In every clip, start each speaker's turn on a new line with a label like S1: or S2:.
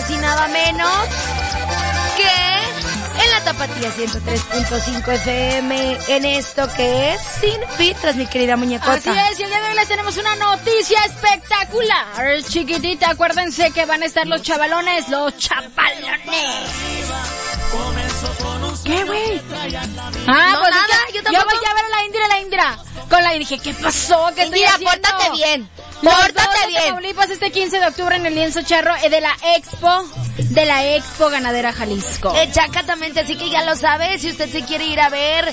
S1: más y nada menos que en la Tapatía 103.5 FM, en esto que es Sin Filtros, mi querida muñecota.
S2: Así es, y el día de hoy les tenemos una noticia espectacular, chiquitita. Acuérdense que van a estar los chavalones. ¿Qué, güey?
S1: No,
S2: pues
S1: nada,
S2: es que
S1: yo tampoco.
S2: voy a ver a la Indira. Con la dije, ¿qué pasó? ¿Qué estoy
S1: Indira,
S2: haciendo?
S1: pórtate bien.
S2: Los
S1: Pórtate
S2: dos de
S1: bien.
S2: Tamaulipas este 15 de octubre en el Lienzo Charro de la Expo Ganadera Jalisco.
S1: Exactamente, así que ya lo sabe, si usted se quiere ir a ver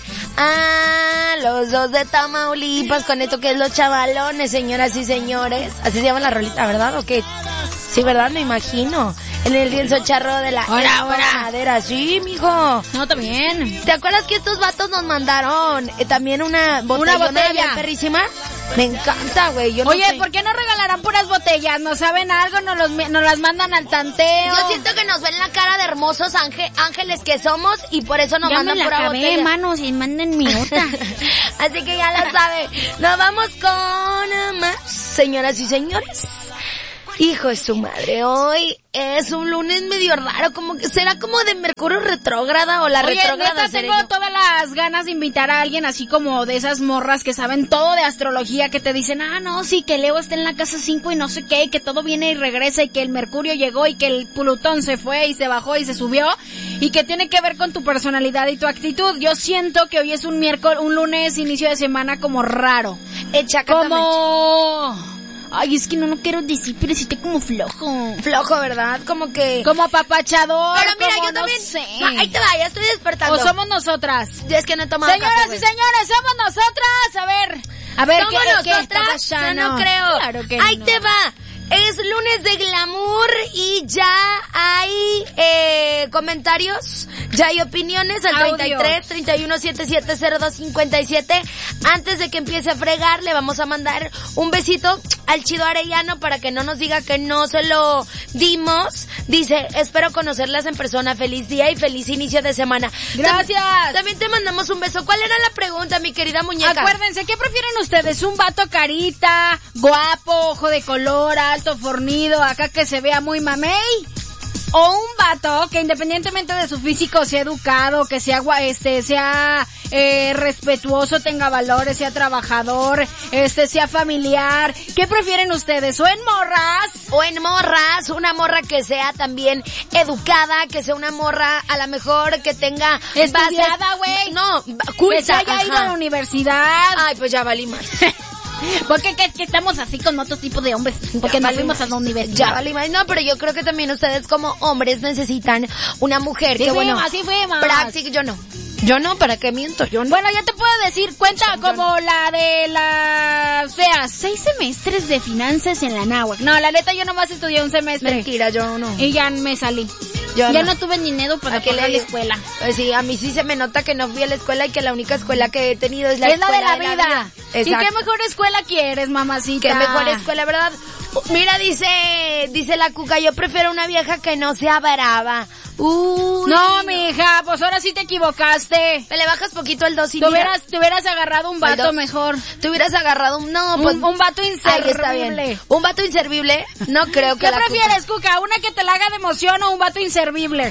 S1: a los dos de Tamaulipas con esto que es los chavalones, señoras y señores. Así se llama la rolita, ¿verdad? ¿O qué? Sí, ¿verdad? Me imagino. En el Lienzo Charro de la Expo Ganadera. Sí, mijo.
S2: No, también.
S1: ¿Te acuerdas que estos vatos nos mandaron también una botella bien perrísima? Me encanta, güey.
S2: Oye, ¿por qué no regalarán puras botellas? ¿No saben algo? Nos las mandan al tanteo.
S1: Yo siento que nos ven la cara de hermosos ángeles que somos y por eso nos mandan pura botella.
S2: Manos, y manden mi otra.
S1: Así que ya lo sabe. Nos vamos con más, señoras y señores. Hijo de su madre, hoy es un lunes medio raro, como que será como de Mercurio retrógrada o la retrógrada.
S2: Oye, tengo todas las ganas de invitar a alguien así como de esas morras que saben todo de astrología, que te dicen, no, sí, que Leo está en la casa 5 y no sé qué, y que todo viene y regresa, y que el Mercurio llegó, y que el Plutón se fue y se bajó y se subió, y que tiene que ver con tu personalidad y tu actitud. Yo siento que hoy es un lunes, inicio de semana como raro. Como... Ay, es que no quiero decir, pero sí estoy como flojo.
S1: Flojo, ¿verdad? Como que...
S2: Como apapachador.
S1: Pero mira,
S2: como
S1: yo también...
S2: No sé.
S1: No, ahí te va, ya estoy despertando.
S2: ¿O somos nosotras?
S1: Es que no he tomado
S2: Señoras
S1: café,
S2: y señores, somos nosotras. A ver,
S1: ¿somos nosotras?
S2: ¿qué
S1: Yo no creo.
S2: Claro que
S1: ahí
S2: no.
S1: te va. Es lunes de glamour y ya hay comentarios, ya hay opiniones al 33 31 77 02 57. Antes de que empiece a fregar, le vamos a mandar un besito al Chido Arellano para que no nos diga que no se lo dimos. Dice, espero conocerlas en persona. Feliz día y feliz inicio de semana.
S2: Gracias.
S1: También te mandamos un beso. ¿Cuál era la pregunta, mi querida muñeca?
S2: Acuérdense, ¿qué prefieren ustedes? ¿Un vato carita, guapo, ojo de color, alto, fornido, acá que se vea muy mamey? ¿O un vato que independientemente de su físico sea educado, que sea respetuoso, tenga valores, sea trabajador, sea familiar? ¿Qué prefieren ustedes? ¿O en morras?
S1: O en morras, una morra que sea también educada, que sea una morra a lo mejor que tenga
S2: estudiada, güey.
S1: No, culta.
S2: Que se haya ido a la universidad.
S1: Ay, pues ya valí más.
S2: Porque que estamos así con otro tipo de hombres, porque no fuimos a la universidad.
S1: Ya valí más. No, pero yo creo que también ustedes como hombres necesitan una mujer que
S2: así fuimos.
S1: Práctica, yo no, ¿para qué miento? Yo no.
S2: Bueno, ya te puedo decir, cuenta como la de la... O sea, 6 semestres de finanzas en la náhuatl. No, la neta, yo nomás estudié un semestre.
S1: Mentira, yo no.
S2: Y ya me salí. Ya no tuve dinero para pagar la escuela.
S1: Pues sí, a mí sí se me nota que no fui a la escuela y que la única escuela que he tenido es la escuela
S2: de la vida. ¿Y qué mejor escuela quieres, mamacita?
S1: ¿Qué mejor escuela, verdad? Mira, dice la Cuca, yo prefiero una vieja que no sea brava.
S2: No, mija, pues ahora sí te equivocaste.
S1: Te le bajas poquito el 2 y
S2: te hubieras agarrado un vato mejor.
S1: Te hubieras agarrado un
S2: vato inservible.
S1: Está bien. ¿Un vato inservible? No creo que
S2: ¿Qué prefieres, Cuca? ¿Una que te la haga de emoción o un vato inservible?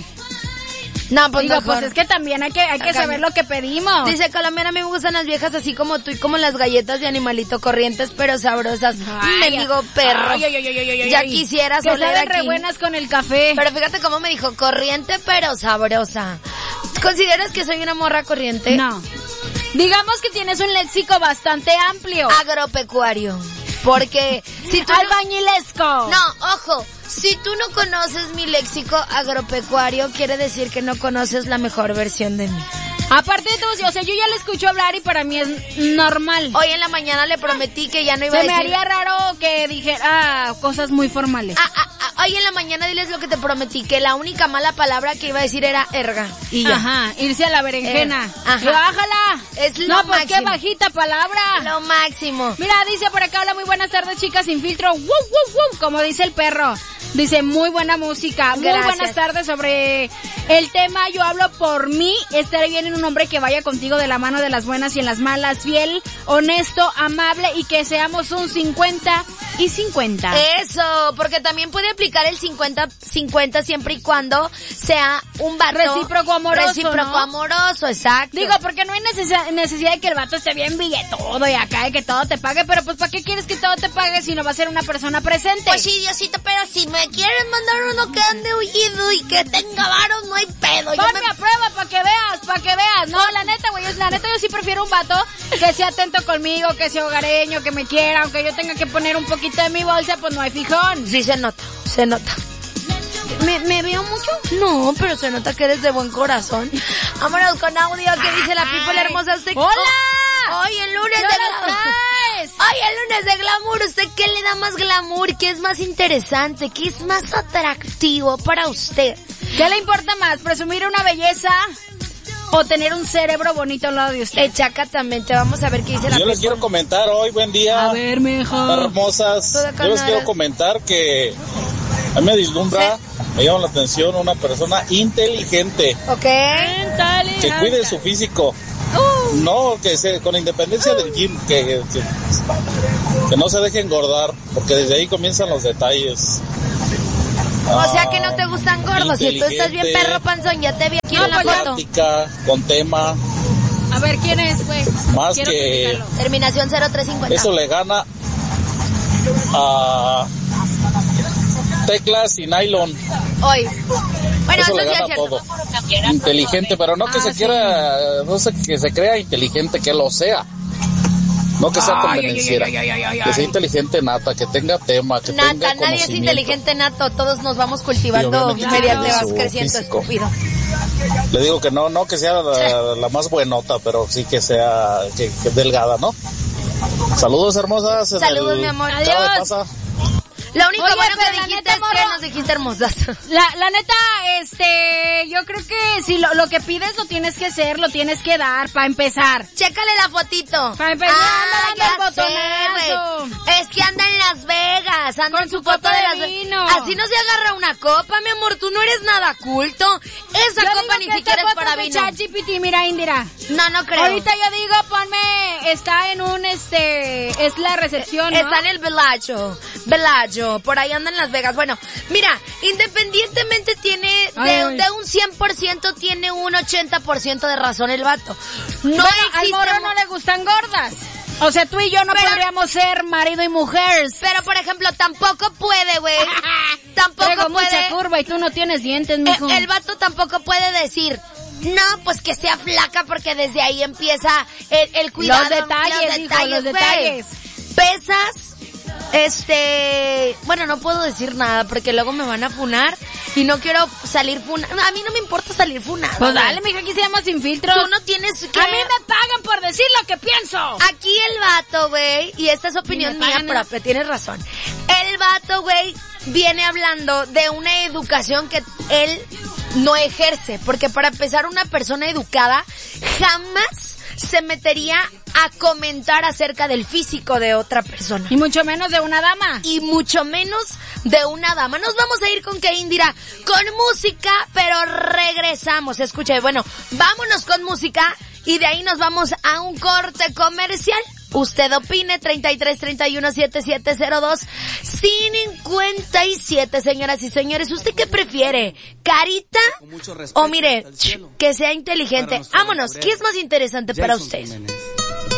S1: No, pues
S2: digo, pues es que también hay que saber lo que pedimos.
S1: Dice Colombiana, a mí me gustan las viejas así como tú y como las galletas de Animalito, corrientes pero sabrosas. Me digo perro. Ya quisieras oler
S2: saben
S1: aquí.
S2: Re buenas con el café.
S1: Pero fíjate cómo me dijo, corriente pero sabrosa. ¿Consideras que soy una morra corriente?
S2: No. Digamos que tienes un léxico bastante amplio.
S1: Agropecuario. Porque si tú
S2: albañilesco.
S1: No, ojo. Si tú no conoces mi léxico agropecuario, quiere decir que no conoces la mejor versión de mí.
S2: Aparte de todo, o sea, yo ya le escucho hablar y para mí es normal.
S1: Hoy en la mañana le prometí que ya no iba a decir...
S2: Se me haría raro que dijera cosas muy formales.
S1: Hoy en la mañana diles lo que te prometí, que la única mala palabra que iba a decir era erga. Y ya.
S2: Ajá, irse a la berenjena.
S1: Ajá.
S2: Bájala.
S1: Es lo máximo.
S2: Pues qué bajita palabra.
S1: Lo máximo.
S2: Mira, dice por acá, hola, muy buenas tardes, chicas sin filtro. ¡Woo, woo, woo! Como dice el perro. Dice, muy buena música.
S1: Gracias.
S2: Muy buenas tardes. Sobre el tema, yo hablo por mí. Estaré bien en un hombre que vaya contigo de la mano de las buenas y en las malas. Fiel, honesto, amable y que seamos un 50-50. y 50.
S1: Eso, porque también puede aplicar el 50-50 siempre y cuando sea un vato
S2: recíproco amoroso,
S1: amoroso, exacto.
S2: Digo, porque no hay necesidad de que el vato esté bien billetudo y acá y que todo te pague, pero pues ¿para qué quieres que todo te pague si no va a ser una persona presente?
S1: Pues sí, Diosito, pero si me quieren mandar uno que ande huydo y que tenga varos, no hay pedo.
S2: Ponme a prueba para que veas. No, la neta, güey, yo sí prefiero un vato que sea atento conmigo, que sea hogareño, que me quiera, aunque yo tenga que poner un poquito de mi bolsa, pues no hay fijón.
S1: Sí, se nota.
S2: ¿Me veo mucho?
S1: No, pero se nota que eres de buen corazón. Vámonos con audio que dice la people hermosa. ¿Usted?
S2: ¡Hola!
S1: Hoy el lunes de glamour. Hoy el lunes de glamour. ¿Usted qué le da más glamour? ¿Qué es más interesante? ¿Qué es más atractivo para usted?
S2: ¿Qué le importa más? ¿Presumir una belleza o tener un cerebro bonito al lado de usted?
S1: Exactamente. Vamos a ver qué dice la people.
S3: Yo les quiero comentar hoy, buen día.
S2: A ver, mijo.
S3: Hermosas. Yo les quiero comentar que a mí me deslumbra, me llama la atención una persona inteligente.
S1: Ok.
S3: Que cuide su físico. No, con independencia del gym, que no se deje engordar, porque desde ahí comienzan los detalles.
S1: O sea que no te gustan gordos. Si tú estás bien perro panzón, ya te vi aquí en la foto.
S3: Con tema.
S2: A ver, ¿quién es, güey?
S3: Más que...
S1: Terminación 0350.
S3: Eso le gana a teclas y nylon.
S1: Hoy. Bueno,
S3: eso
S1: sí
S3: le gana
S1: es
S3: todo. Inteligente, pero no que se quiera, no sé, que se crea inteligente, que lo sea. No que sea convenenciera. Que sea inteligente nata, que tenga tema, que tenga conocimiento.
S1: Nadie es inteligente nato, todos nos vamos cultivando mediante vas creciendo, estúpido.
S3: Le digo que no que sea la más buenota, pero sí que sea que delgada, ¿no? Saludos, hermosas.
S1: Saludos, mi amor.
S2: Adiós.
S1: Lo único bueno que dijiste es que nos dijiste hermosas.
S2: La neta, yo creo que si lo que pides lo tienes que hacer, lo tienes que dar, para empezar.
S1: Chécale la fotito.
S2: Para empezar, anda el botonazo.
S1: Es que anda en Las Vegas, anda
S2: con
S1: en su foto de Las Vegas. Así no se agarra una copa, mi amor, tú no eres nada culto. Esa copa ni siquiera es para vino.
S2: ChatGPT, mira, Indira.
S1: No creo.
S2: Ahorita yo digo, ponme, está en un, es la recepción, ¿no?
S1: Está en el Bellagio. Por ahí andan en Las Vegas. Bueno, mira, independientemente tiene de un 100% tiene un 80% de razón el vato. No existe.
S2: Al morro no le gustan gordas. O sea, tú y yo no podríamos ser marido y mujer.
S1: Pero, por ejemplo, tampoco puede, güey. Tampoco
S2: Traigo
S1: puede.
S2: mucha curva y tú no tienes dientes, mijo.
S1: El vato tampoco puede decir, no, pues que sea flaca porque desde ahí empieza el cuidado.
S2: Los detalles.
S1: Pesas. Bueno, no puedo decir nada porque luego me van a funar y no quiero salir funada. A mí no me importa salir funada.
S2: Pues dale, mija, aquí se llama Sin Filtros.
S1: Tú no tienes que...
S2: A mí me pagan por decir lo que pienso.
S1: Aquí el vato, güey, y esta es opinión mía propia, tienes razón. El vato, güey, viene hablando de una educación que él no ejerce, porque para empezar, una persona educada jamás se metería a comentar acerca del físico de otra persona.
S2: Y mucho menos de una dama.
S1: Nos vamos a ir con qué, Indira, con música, pero regresamos. Escucha, bueno, vámonos con música y de ahí nos vamos a un corte comercial. Usted opine, 33317702 57, señoras y señores. ¿Usted qué prefiere? ¿Carita? O mire, que sea inteligente. Vámonos, ¿qué es más interesante para usted?